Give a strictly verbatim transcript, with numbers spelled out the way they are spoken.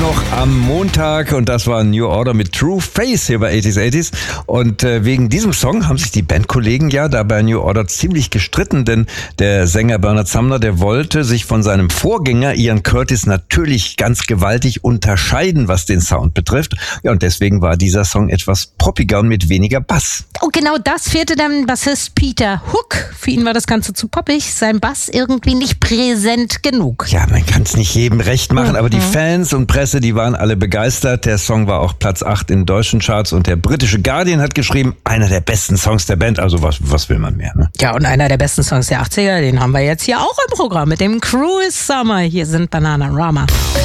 noch am Montag und das war New Order mit True Face hier bei achtziger achtziger. Und äh, wegen diesem Song haben sich die Bandkollegen ja da bei New Order ziemlich gestritten, denn der Sänger Bernard Sumner, der wollte sich von seinem Vorgänger Ian Curtis natürlich ganz gewaltig unterscheiden, was den Sound betrifft. Ja, und deswegen war dieser Song etwas poppiger und mit weniger Bass. Und genau das fehlte dem Bassist Peter Hook. Für ihn war das Ganze zu poppig, sein Bass irgendwie nicht präsent genug. Ja, man kann es nicht jedem recht machen, mhm. aber die Fans und Presse, die waren alle begeistert. Der Song war auch Platz acht in deutschen Charts und der britische Guardian hat geschrieben, einer der besten Songs der Band. Also was, was will man mehr? Ne? Ja, und einer der besten Songs der achtziger, den haben wir jetzt hier auch im Programm mit dem Cruel Summer. Hier sind Bananarama.